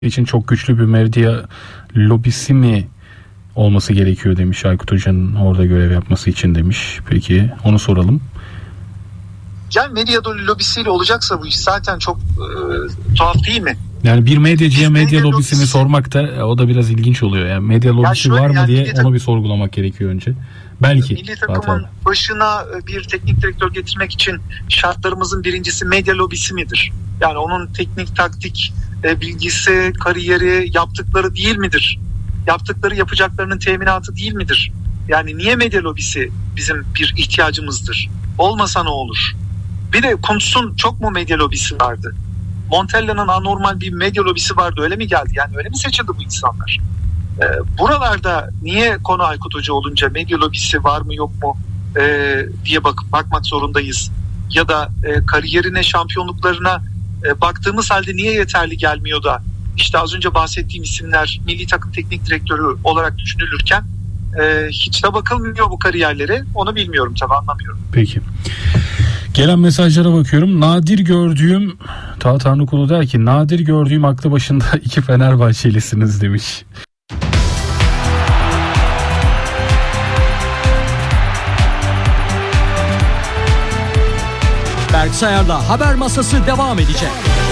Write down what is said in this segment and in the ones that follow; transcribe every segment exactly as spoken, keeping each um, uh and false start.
için çok güçlü bir medya lobisi mi olması gerekiyor demiş Aykut Hoca'nın orada görev yapması için demiş. Peki onu soralım. Yani medya lobisiyle olacaksa bu iş zaten çok e, tuhaf değil mi? Yani bir medyacıya Biz medya medya lobisini lobisi... sormak da o da biraz ilginç oluyor. Yani medya lobisi yani var mı yani diye milli onu bir sorgulamak gerekiyor önce. Belki. Milli takımın başına bir teknik direktör getirmek için şartlarımızın birincisi medya lobisi midir? Yani onun teknik taktik bilgisi, kariyeri, yaptıkları değil midir? Yaptıkları yapacaklarının teminatı değil midir? Yani niye medya lobisi bizim bir ihtiyacımızdır? Olmasa ne olur? Bir de Kuntz'un çok mu medya lobisi vardı? Montella'nın anormal bir medya lobisi vardı, öyle mi geldi? Yani öyle mi seçildi bu insanlar? Ee, buralarda niye konu Aykut Hoca olunca medya lobisi var mı yok mu ee, diye bak bakmak zorundayız? Ya da e, kariyerine, şampiyonluklarına e, baktığımız halde niye yeterli gelmiyor da işte az önce bahsettiğim isimler milli takım teknik direktörü olarak düşünülürken e, hiç de bakılmıyor bu kariyerlere, onu bilmiyorum tabii, anlamıyorum. Peki. Gelen mesajlara bakıyorum. Nadir gördüğüm Ta Tanrıkulu der ki nadir gördüğüm aklı başında iki Fenerbahçelisiniz demiş. Berk Sayar'la haber masası devam edecek.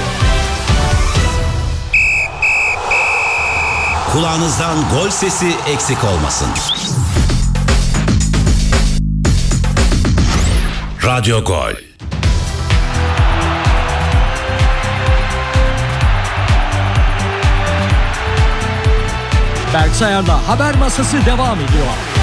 Kulağınızdan gol sesi eksik olmasın. Radyo Gol. Berk Sayar'la haber masası devam ediyor.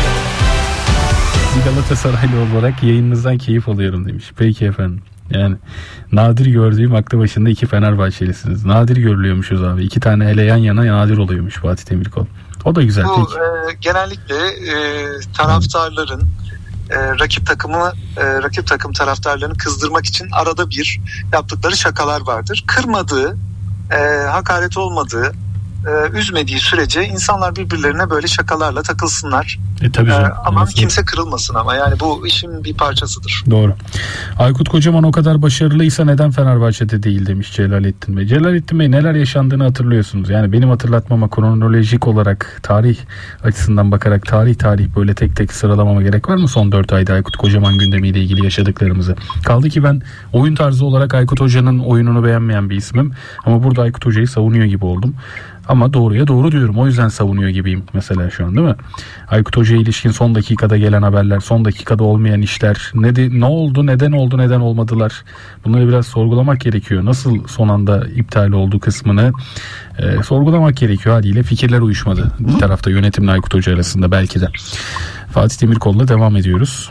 Galatasaraylı olarak yayınınızdan keyif alıyorum demiş. Peki efendim. Yani nadir gördüğüm aklı başında iki Fenerbahçelisiniz. Nadir görülüyormuşuz abi. İki tane hele yan yana nadir oluyormuş Fatih Demirkol. O da güzel. Bu peki. E, genellikle e, taraftarların e, rakip takımı e, rakip takım taraftarlarını kızdırmak için arada bir yaptıkları şakalar vardır. Kırmadığı, e, hakaret olmadığı, e, üzmediği sürece insanlar birbirlerine böyle şakalarla takılsınlar. E, tabii canım. E, aman kimse kırılmasın ama yani bu işin bir parçasıdır. Doğru. Aykut Kocaman o kadar başarılıysa neden Fenerbahçe'de değil demiş Celalettin Bey. Celalettin Bey, neler yaşandığını hatırlıyorsunuz. Yani benim hatırlatmama, kronolojik olarak tarih açısından bakarak tarih tarih böyle tek tek sıralamama gerek var mı son dört ayda Aykut Kocaman gündemiyle ilgili yaşadıklarımızı? Kaldı ki ben oyun tarzı olarak Aykut Hoca'nın oyununu beğenmeyen bir ismim. Ama burada Aykut Hoca'yı savunuyor gibi oldum. Ama doğruya doğru diyorum. O yüzden savunuyor gibiyim mesela şu an, değil mi? Aykut Hoca'ya ilişkin son dakikada gelen haberler, son dakikada olmayan işler, ne, de, ne oldu, neden oldu, neden olmadılar? Bunları biraz sorgulamak gerekiyor. Nasıl son anda iptal olduğu kısmını e, sorgulamak gerekiyor haliyle. Fikirler uyuşmadı bir tarafta yönetimle Aykut Hoca arasında belki de. Fatih Demirkol'la devam ediyoruz.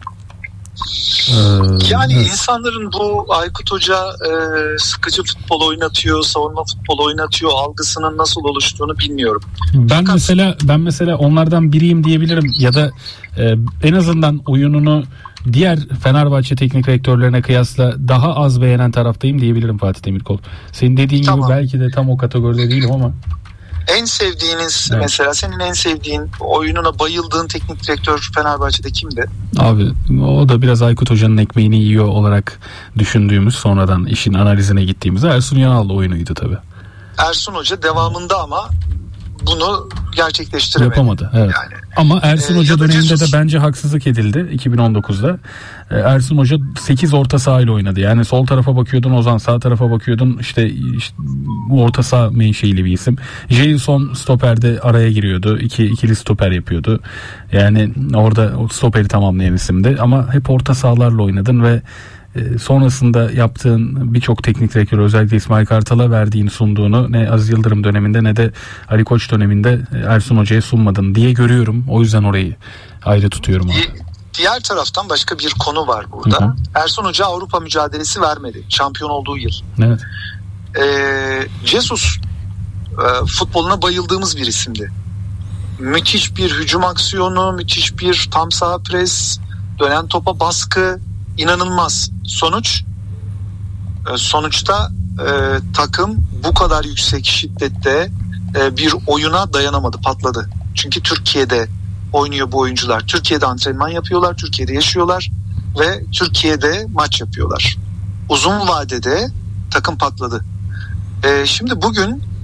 Yani evet. insanların bu Aykut Hoca e, sıkıcı futbol oynatıyor, savunma futbol oynatıyor algısının nasıl oluştuğunu bilmiyorum. Ben Fakat... mesela ben mesela onlardan biriyim diyebilirim ya da e, en azından oyununu diğer Fenerbahçe teknik direktörlerine kıyasla daha az beğenen taraftayım diyebilirim Fatih Demirkol. Senin dediğin tamam. gibi belki de tam o kategoride değilim ama. En sevdiğiniz evet. mesela senin en sevdiğin, oyununa bayıldığın teknik direktör Fenerbahçe'de kimdi? Abi o da biraz Aykut Hoca'nın ekmeğini yiyor olarak düşündüğümüz, sonradan işin analizine gittiğimizde Ersun Yanal'la oyunuydu tabii. Ersun Hoca devamında ama bunu gerçekleştiremedi. Yapamadı. Evet. Yani, ama Ersun e, Hoca döneminde Jesus... de bence haksızlık edildi iki bin on dokuzda. Ersun Hoca sekiz orta sahayla oynadı. Yani sol tarafa bakıyordun Ozan, sağ tarafa bakıyordun işte, işte orta saha menşeili bir isim. Jailson stoperde araya giriyordu. İki, ikili stoper yapıyordu. Yani orada stoperi tamamlayan isimdi. Ama hep orta sahalarla oynadın ve sonrasında yaptığın birçok teknik direktör, özellikle İsmail Kartal'a verdiğin, sunduğunu ne Aziz Yıldırım döneminde ne de Ali Koç döneminde Ersun Hoca'ya sunmadın diye görüyorum. O yüzden orayı ayrı tutuyorum. Abi. Diğer taraftan başka bir konu var burada. Hı hı. Ersun Hoca Avrupa mücadelesi vermedi. Şampiyon olduğu yıl. Evet. Ee, Jesus e, futboluna bayıldığımız bir isimdi. Müthiş bir hücum aksiyonu, müthiş bir tam saha pres, dönen topa baskı, inanılmaz. Sonuç e, sonuçta e, takım bu kadar yüksek şiddette e, bir oyuna dayanamadı, patladı. Çünkü Türkiye'de oynuyor bu oyuncular. Türkiye'de antrenman yapıyorlar, Türkiye'de yaşıyorlar ve Türkiye'de maç yapıyorlar. Uzun vadede takım patladı. Ee, şimdi bugün